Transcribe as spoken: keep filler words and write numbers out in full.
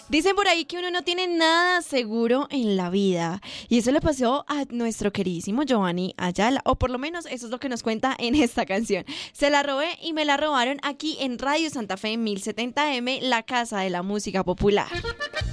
Dicen por ahí que uno no tiene nada seguro en la vida. Y eso le pasó a nuestro queridísimo Giovanni Ayala. O por lo menos eso es lo que nos cuenta en esta canción. Se la robé y me la robaron aquí en Radio Santa Fe mil setenta M, la casa de la música popular.